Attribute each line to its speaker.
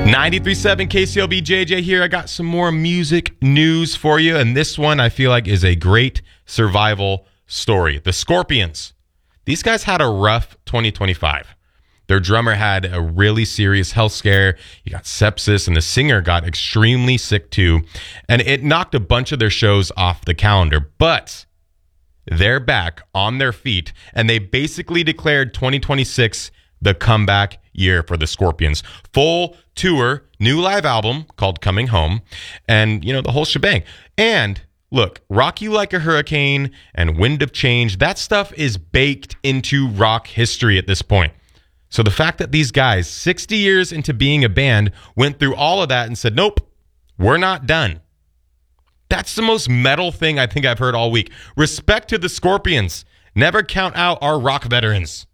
Speaker 1: 93.7 KCLB JJ here. I got some more music news for you, and this one I feel like is a great survival story. The Scorpions. These guys had a rough 2025. Their drummer had a really serious health scare. He got sepsis, and the singer got extremely sick too, and it knocked a bunch of their shows off the calendar. But they're back on their feet, and they basically declared 2026 the comeback year for the Scorpions. Full tour, new live album called Coming Home, and, the whole shebang. And look, Rock You Like a Hurricane and Wind of Change, that stuff is baked into rock history at this point. So the fact that these guys, 60 years into being a band, went through all of that and said, nope, we're not done. That's the most metal thing I think I've heard all week. Respect to the Scorpions. Never count out our rock veterans.